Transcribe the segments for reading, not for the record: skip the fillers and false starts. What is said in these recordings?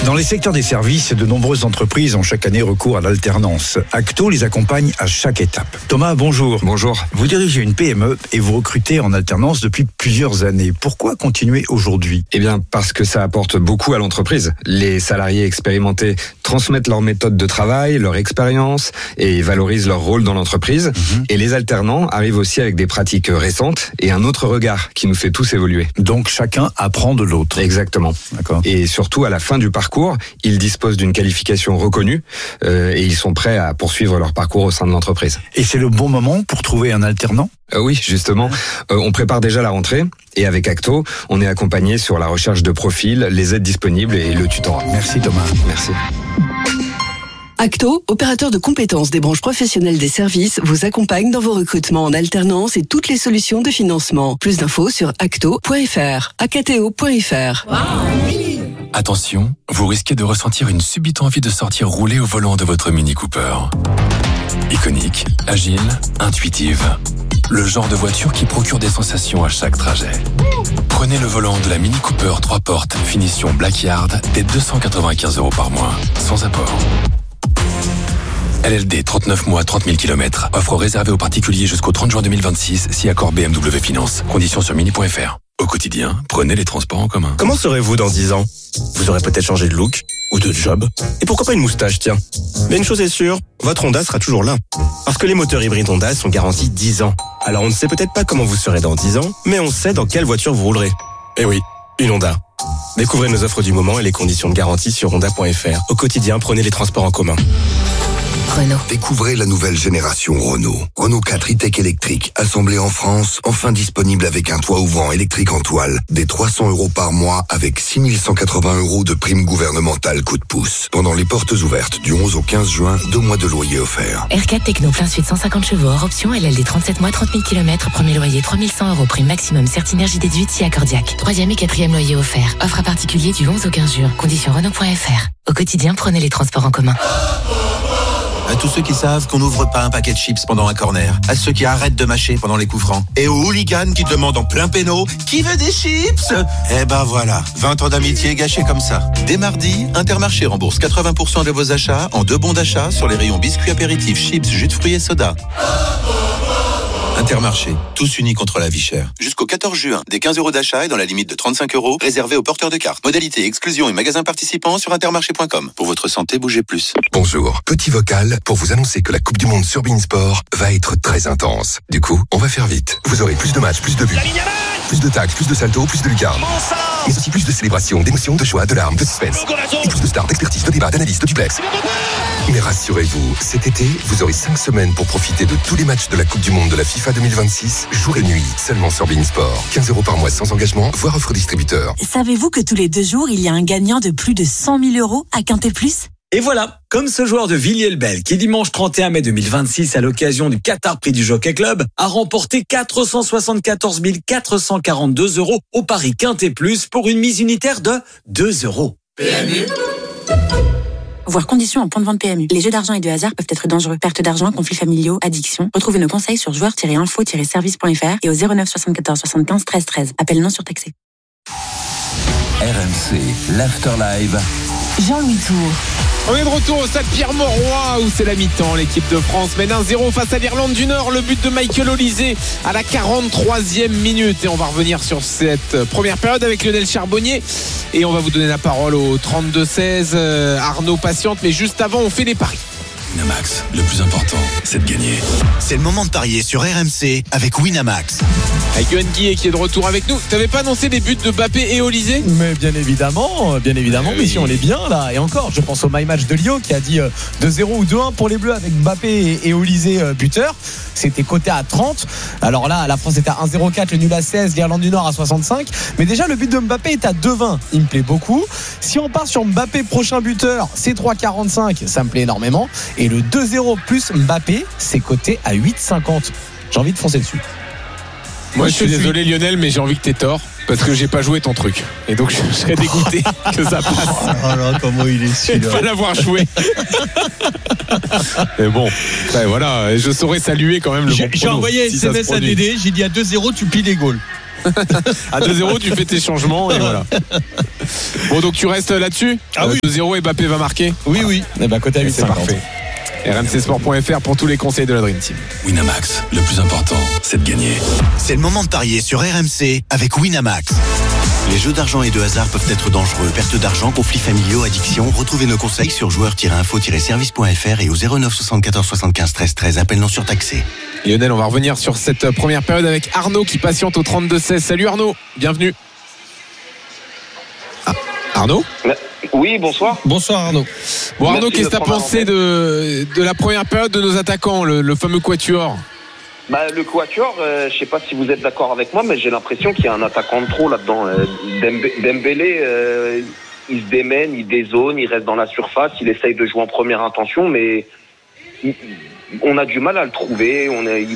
Dans les secteurs des services, de nombreuses entreprises ont chaque année recours à l'alternance. Acto les accompagne à chaque étape. Thomas, bonjour. Bonjour. Vous dirigez une PME et vous recrutez en alternance depuis plusieurs années. Pourquoi continuer aujourd'hui ? Eh bien, parce que ça apporte beaucoup à l'entreprise. Les salariés expérimentés transmettent leur méthode de travail, leur expérience et valorisent leur rôle dans l'entreprise. Et les alternants arrivent aussi avec des pratiques récentes et un autre regard qui nous fait tous évoluer. Donc chacun apprend de l'autre. Exactement. D'accord. Et surtout, à la fin du parcours, ils disposent d'une qualification reconnue et ils sont prêts à poursuivre leur parcours au sein de l'entreprise. Et c'est le bon moment pour trouver un alternant ? Oui, justement. On prépare déjà la rentrée et avec Acto, on est accompagné sur la recherche de profils, les aides disponibles et le tutorat. Merci Thomas. Merci. Acto, opérateur de compétences des branches professionnelles des services, vous accompagne dans vos recrutements en alternance et toutes les solutions de financement. Plus d'infos sur acto.fr, acto.fr. Attention, vous risquez de ressentir une subite envie de sortir rouler au volant de votre Mini Cooper. Iconique, agile, intuitive. Le genre de voiture qui procure des sensations à chaque trajet. Prenez le volant de la Mini Cooper 3 portes, finition Blackyard, dès 295 € par mois, sans apport. LLD 39 mois, 30 000 km. Offre réservée aux particuliers jusqu'au 30 juin 2026, si accord BMW Finance. Conditions sur mini.fr. Au quotidien, prenez les transports en commun. Comment serez-vous dans 10 ans ? Vous aurez peut-être changé de look ou de job. Et pourquoi pas une moustache, tiens. Mais une chose est sûre, votre Honda sera toujours là. Parce que les moteurs hybrides Honda sont garantis 10 ans. Alors on ne sait peut-être pas comment vous serez dans 10 ans, mais on sait dans quelle voiture vous roulerez. Eh oui, une Honda. Découvrez nos offres du moment et les conditions de garantie sur honda.fr. Au quotidien, prenez les transports en commun. Renault. Découvrez la nouvelle génération Renault. Renault 4 e-tech électrique, assemblé en France, enfin disponible avec un toit ouvrant électrique en toile, des 300 € par mois avec 6 180 € de prime gouvernementale coup de pouce. Pendant les portes ouvertes du 11 au 15 juin, 2 mois de loyer offerts. R4 Techno plein suite 150 chevaux hors option, LLD 37 mois, 30 000 km, premier loyer 3100 €, prime maximum Certinergie déduite si accordiaque. 3e et 4e loyer offert. Offre à particulier du 11 au 15 juin. Conditions Renault.fr. Au quotidien, prenez les transports en commun. À tous ceux qui savent qu'on n'ouvre pas un paquet de chips pendant un corner. À ceux qui arrêtent de mâcher pendant les coups francs. Et aux hooligans qui demandent en plein péno « Qui veut des chips ?» Eh ben voilà, 20 ans d'amitié gâchés comme ça. Dès mardi, Intermarché rembourse 80% de vos achats en 2 bons d'achat sur les rayons biscuits apéritifs, chips, jus de fruits et soda. Intermarché, tous unis contre la vie chère. Jusqu'au 14 juin, des 15 € d'achat et dans la limite de 35 € réservés aux porteurs de cartes. Modalité, exclusion et magasins participants sur intermarché.com. Pour votre santé, bougez plus. Bonjour, petit vocal pour vous annoncer que la Coupe du Monde sur beIN Sport va être très intense. Du coup, on va faire vite. Vous aurez plus de matchs, plus de buts, plus de tacles, plus de saltos, plus de lucarnes. Mais aussi plus de célébrations, d'émotions, de joie, de larmes, de suspense. Et plus de stars, d'expertise, de débats, d'analyses, de duplex. Mais rassurez-vous, cet été, vous aurez 5 semaines pour profiter de tous les matchs de la Coupe du Monde de la FIFA 2026, jour et nuit, seulement sur beIN Sport. 15 € par mois sans engagement, voire offre distributeur. Savez-vous que tous les 2 jours, il y a un gagnant de plus de 100 000 € à Quintet Plus ? Et voilà, comme ce joueur de Villiers-le-Bel qui dimanche 31 mai 2026 à l'occasion du Qatar Prix du Jockey Club a remporté 474 442 € au pari Quintet Plus pour une mise unitaire de 2 €. PMU. Voir conditions en point de vente PMU. Les jeux d'argent et de hasard peuvent être dangereux. Perte d'argent, conflits familiaux, addiction. Retrouvez nos conseils sur joueurs-info-service.fr et au 09 74 75 13 13. Appel non surtaxé. RMC, l'Afterlive. Jean-Louis Tour. On est de retour au stade Pierre-Mauroy où c'est la mi-temps. L'équipe de France mène 1-0 face à l'Irlande du Nord. Le but de Michael Olysée à la 43e minute. Et on va revenir sur cette première période avec Lionel Charbonnier. Et on va vous donner la parole au 32-16. Arnaud patiente, mais juste avant, on fait les paris. Winamax, le plus important, c'est de gagner. C'est le moment de parier sur RMC avec Winamax. Avec Yoann Guillet qui est de retour avec nous. T'avais pas annoncé les buts de Mbappé et Olysée ? Mais bien évidemment, mais si on est bien là. Et encore, je pense au My Match de Lio qui a dit 2-0 ou 2-1 pour les Bleus avec Mbappé et Olysée buteur. C'était coté à 30. Alors là, la France était à 1-0-4, le nul à 16, l'Irlande du Nord à 65. Mais déjà, le but de Mbappé est à 2-20. Il me plaît beaucoup. Si on part sur Mbappé prochain buteur, c'est 3-45. Ça me plaît énormément. Et le 2-0 plus Mbappé, c'est coté à 8-50. J'ai envie de foncer dessus. Moi je suis désolé Lionel, mais j'ai envie que t'aies tort parce que j'ai pas joué ton truc et donc je serais dégoûté que ça passe. Oh là, comment il est celui-là. Pas l'avoir joué. Mais bon, voilà, je saurais saluer quand même le bon prono. J'ai envoyé un SMS à Dédé, j'ai dit à 2-0 tu plies les goals. À 2-0, tu fais tes changements et voilà. Bon, donc tu restes là-dessus. Ah oui. 2-0 et Mbappé va marquer. Oui. Eh ben, côté à 8,50. C'est parfait. rmcsport.fr pour tous les conseils de la Dream Team. Winamax, le plus important, c'est de gagner. C'est le moment de parier sur RMC avec Winamax. Les jeux d'argent et de hasard peuvent être dangereux. Perte d'argent, conflits familiaux, addiction. Retrouvez nos conseils sur joueurs-info-service.fr et au 09 74 75 13 13. Appel non surtaxé. Lionel, on va revenir sur cette première période avec Arnaud qui patiente au 32-16. Salut Arnaud, bienvenue. Arnaud ? Oui, bonsoir. Bonsoir Arnaud. Bon Arnaud, qu'est-ce que tu as pensé de la première période de nos attaquants, le fameux quatuor ? Le quatuor, je sais pas si vous êtes d'accord avec moi, mais j'ai l'impression qu'il y a un attaquant de trop là-dedans. Dembélé, il se démène, il dézone, il reste dans la surface, il essaye de jouer en première intention, mais on a du mal à le trouver.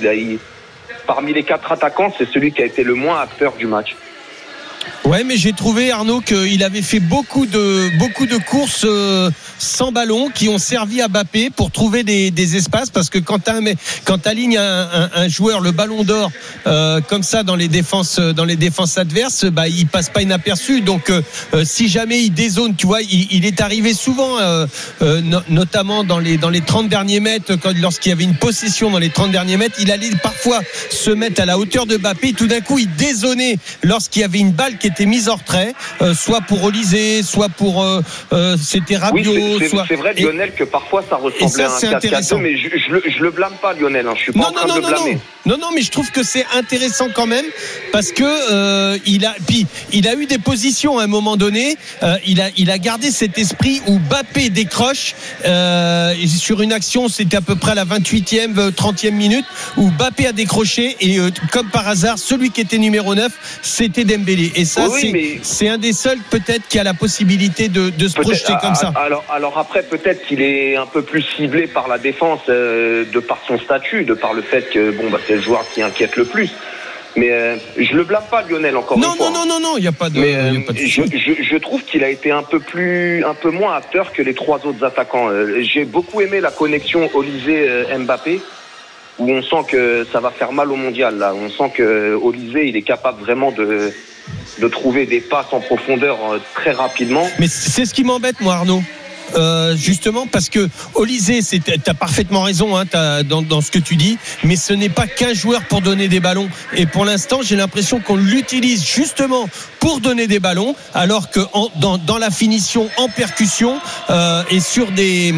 Parmi les 4 attaquants, c'est celui qui a été le moins acteur du match. Ouais, mais j'ai trouvé, Arnaud, qu'il avait fait beaucoup de courses sans ballon qui ont servi à Mbappé pour trouver des espaces, parce que quand t'alignes un joueur le ballon d'or comme ça dans les défenses adverses, il passe pas inaperçu. Donc si jamais il dézone, tu vois, il est arrivé souvent notamment dans les 30 derniers mètres, lorsqu'il y avait une possession dans les 30 derniers mètres, il allait parfois se mettre à la hauteur de Mbappé, tout d'un coup il dézonnait lorsqu'il y avait une balle qui était mise en retrait, soit pour Olysée, soit pour c'était Rabiot. Oui, c'est vrai, Lionel, que parfois ça ressemblait à un 4-4-2, mais je le blâme pas, Lionel. Je suis pas en train de le blâmer. Non, mais je trouve que c'est intéressant quand même, parce que il a eu des positions à un moment donné. Il a gardé cet esprit où Mbappé décroche sur une action, c'était à peu près à la 28e, 30e minute, où Mbappé a décroché et comme par hasard, celui qui était numéro 9, c'était Dembélé. Et ça, c'est un des seuls peut-être qui a la possibilité de se projeter comme ça. Alors après, peut-être qu'il est un peu plus ciblé par la défense de par son statut, de par le fait que c'est le joueur qui inquiète le plus. Mais je le blâme pas, Lionel, encore une fois. Non, il n'y a pas de. Je trouve qu'il a été un peu moins acteur que les 3 autres attaquants. J'ai beaucoup aimé la connexion Olysée-Mbappé, où on sent que ça va faire mal au mondial. Là, on sent que Olysée, il est capable vraiment de trouver des passes en profondeur très rapidement. Mais c'est ce qui m'embête, moi, Arnaud. Justement parce que Olysée, t'as parfaitement raison dans ce que tu dis, mais ce n'est pas qu'un joueur pour donner des ballons, et pour l'instant j'ai l'impression qu'on l'utilise justement pour donner des ballons, alors que dans la finition en percussion et sur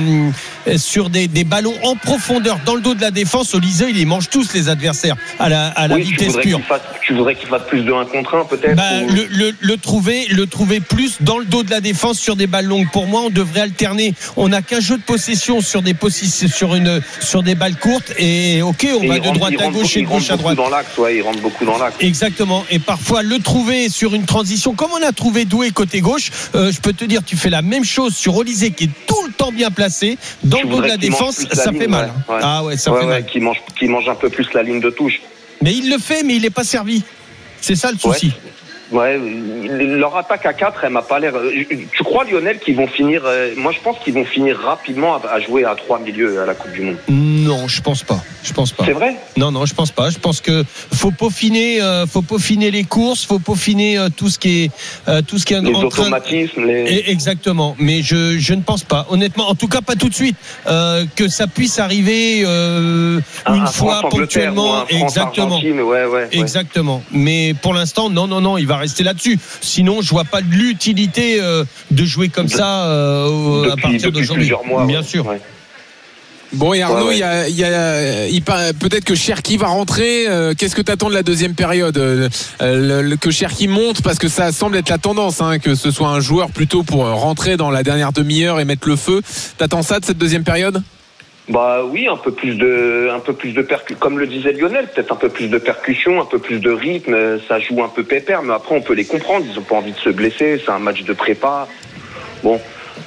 des ballons en profondeur dans le dos de la défense, Olysée il les mange tous, les adversaires à la vitesse pure. Tu voudrais qu'il fasse plus de 1 contre 1 peut-être, le trouver plus dans le dos de la défense sur des balles longues. Pour moi, on devrait alterner. On n'a qu'un jeu de possession sur des balles courtes, et on va de droite à gauche et de gauche à droite. Il rentre beaucoup dans l'axe. Exactement. Et parfois le trouver sur une transition, comme on a trouvé Doué côté gauche, je peux te dire, tu fais la même chose sur Olysée qui est tout le temps bien placé dans le dos de la défense, ça fait mal. Ah ouais, ça fait mal. Qui mange un peu plus la ligne de touche. Mais il le fait, mais il n'est pas servi. C'est ça le souci. Ouais, leur attaque à 4, elle m'a pas l'air. Tu crois, Lionel, qu'ils vont finir moi, je pense qu'ils vont finir rapidement à jouer à 3 milieux à la Coupe du Monde. Non, je pense pas. C'est vrai ? Non, je pense pas. Je pense que faut peaufiner les courses, faut peaufiner tout ce qui est les automatismes. Exactement. Mais je ne pense pas, honnêtement, en tout cas pas tout de suite, que ça puisse arriver une fois ponctuellement. Exactement. Exactement. Mais pour l'instant, non, il va rester là-dessus. Sinon, je vois pas l'utilité de jouer comme ça à partir d'aujourd'hui. Plusieurs mois, bien sûr. Ouais. Bon, et Arnaud, peut-être que Cherki va rentrer. Qu'est-ce que tu attends de la deuxième période, que Cherki monte, parce que ça semble être la tendance, que ce soit un joueur plutôt pour rentrer dans la dernière demi-heure et mettre le feu. T'attends ça de cette deuxième période ? Oui, un peu plus de percussion, comme le disait Lionel, peut-être un peu plus de percussion, un peu plus de rythme, ça joue un peu pépère, mais après on peut les comprendre, ils ont pas envie de se blesser, c'est un match de prépa. Bon.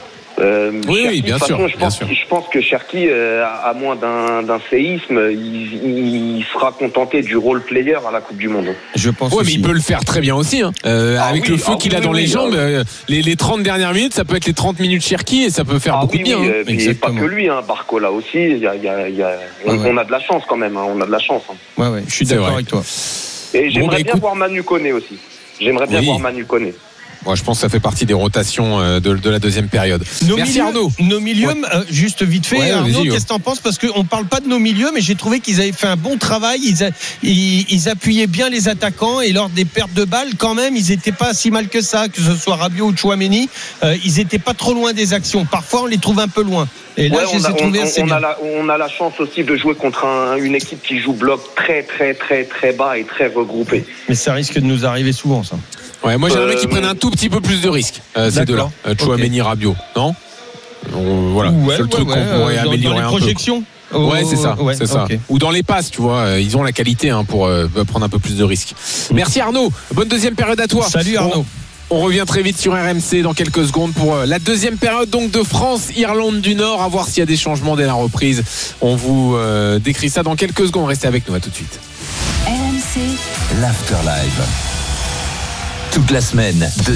Oui, bien sûr. Je pense que Cherki, à moins d'un séisme, il sera contenté du role player à la Coupe du Monde. Je pense. Ouais, mais il peut le faire très bien aussi. Avec le feu qu'il a dans les jambes, les 30 dernières minutes, ça peut être les 30 minutes Cherki et ça peut faire beaucoup de bien. Et pas que lui, Barcola aussi. On a de la chance quand même. On a de la chance. Ouais, je suis d'accord avec toi. Et j'aimerais bien voir Manu Koné aussi. J'aimerais bien voir Manu Koné. Moi, je pense que ça fait partie des rotations de la deuxième période. Merci Arnaud. Nos milieux, juste vite fait, Arnaud, qu'est-ce que t'en penses? Parce qu'on parle pas de nos milieux, mais j'ai trouvé qu'ils avaient fait un bon travail. Ils appuyaient bien les attaquants et lors des pertes de balles, quand même, ils étaient pas si mal que ça, que ce soit Rabiot ou Tchouaméni. Ils étaient pas trop loin des actions. Parfois, on les trouve un peu loin. Et là, je les ai trouvés assez bien. On a la chance aussi de jouer contre une équipe qui joue bloc très, très, très, très bas et très regroupé. Mais ça risque de nous arriver souvent, ça. Ouais, moi j'aimerais qu'ils prennent un tout petit peu plus de risques, ces deux-là. Tchouaméni, Rabiot, non? Voilà, c'est le truc qu'on pourrait améliorer un peu. Dans les projections. Ouais, c'est ça, c'est ça. Okay. Ou dans les passes, tu vois, ils ont la qualité pour prendre un peu plus de risques. Merci Arnaud, bonne deuxième période à toi. Salut Arnaud. On revient très vite sur RMC dans quelques secondes pour la deuxième période donc de France-Irlande du Nord. À voir s'il y a des changements dès la reprise. On vous décrit ça dans quelques secondes. Restez avec nous, à tout de suite. RMC l'Afterlive. Toute la semaine.